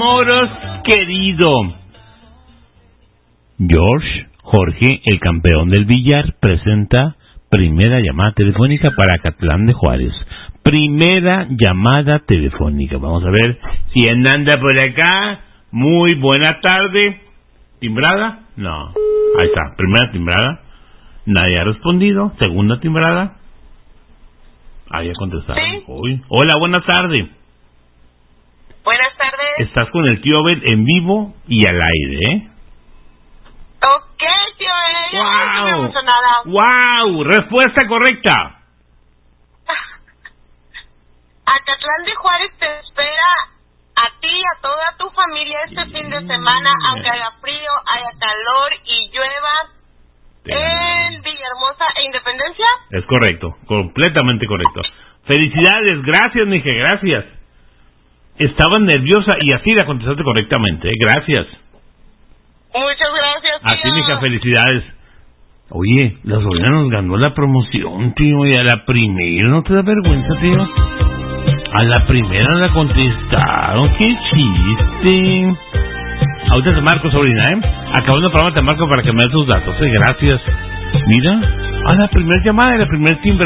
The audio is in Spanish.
Matamoros, querido. Jorge, el campeón del billar, presenta primera llamada telefónica para Acatlán de Juárez. Primera llamada telefónica. Vamos a ver si anda por acá. Muy buena tarde. ¿Timbrada? No. Ahí está. Primera timbrada. Nadie ha respondido. Segunda timbrada. Ahí ha contestado. ¿Sí? Hola, buenas tardes. Buenas tardes. Estás con el tío Abel en vivo y al aire, ¿eh? Ok, tío Abel. No me emocionada. ¡Wow! Respuesta correcta. Acatlán de Juárez te espera a ti y a toda tu familia este fin de semana, aunque haga frío, haya calor y llueva, en Villahermosa e Independencia. Es correcto, completamente correcto. Felicidades, gracias, mija, gracias. Estaba nerviosa y así la contestaste correctamente, ¿eh? Gracias. Muchas gracias, tío. A ti, mija, felicidades. Oye, la sobrina nos ganó la promoción, tío, y a la primera, ¿no te da vergüenza, tío? A la primera la contestaron, qué chiste. Ahorita te marco, sobrina, ¿eh? Acabando el programa te marco para que me des tus datos, ¿eh? Gracias. Mira, a la primera llamada, a la primer timbre.